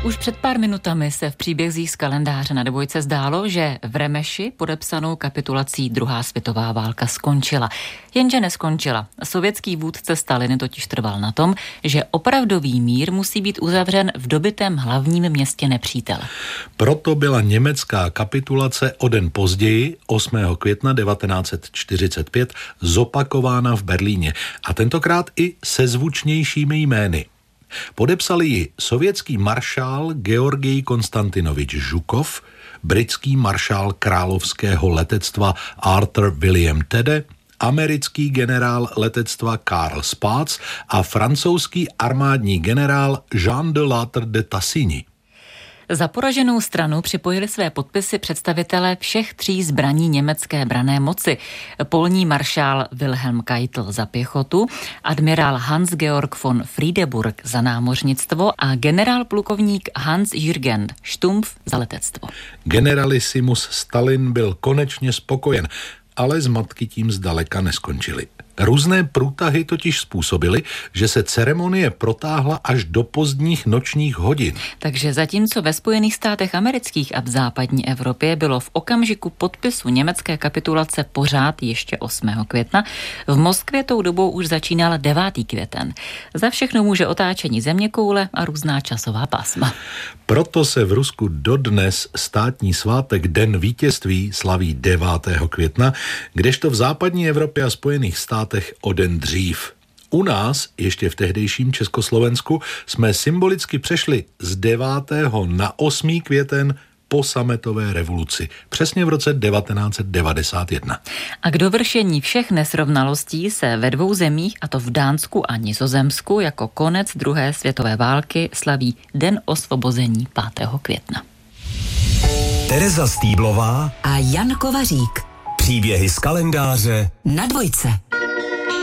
Už před pár minutami se v příbězích z kalendáře na Dvojce zdálo, že v Remeši podepsanou kapitulací druhá světová válka skončila. Jenže neskončila. Sovětský vůdce Stalin totiž trval na tom, že opravdový mír musí být uzavřen v dobytém hlavním městě nepřítele. Proto byla německá kapitulace o den později, 8. května 1945, zopakována v Berlíně. A tentokrát i se zvučnějšími jmény. Podepsali ji sovětský maršál Georgij Konstantinovič Žukov, britský maršál královského letectva Arthur William Tedde, americký generál letectva Karl Spaatz a francouzský armádní generál Jean de Lattre de Tassigny. Za poraženou stranu připojili své podpisy představitelé všech tří zbraní německé branné moci. Polní maršál Wilhelm Keitel za pěchotu, admirál Hans-Georg von Friedeburg za námořnictvo a generál plukovník Hans-Jürgen Stumpf za letectvo. Generalisimus Stalin byl konečně spokojen, ale zmatky tím zdaleka neskončily. Různé průtahy totiž způsobily, že se ceremonie protáhla až do pozdních nočních hodin. Takže zatímco ve Spojených státech amerických a v západní Evropě bylo v okamžiku podpisu německé kapitulace pořád ještě 8. května, v Moskvě tou dobou už začínal 9. květen. Za všechno může otáčení zeměkoule a různá časová pásma. Proto se v Rusku dodnes státní svátek Den vítězství slaví 9. května, kdežto v západní Evropě a Spojených státech o den dřív. U nás, ještě v tehdejším Československu, jsme symbolicky přešli z 9. na 8. květen po sametové revoluci, přesně v roce 1991. A k dovršení všech nesrovnalostí se ve dvou zemích, a to v Dánsku a Nizozemsku, jako konec druhé světové války slaví Den osvobození 5. května. Tereza Stýblová a Jan Kovařík. Příběhy z kalendáře na Dvojce.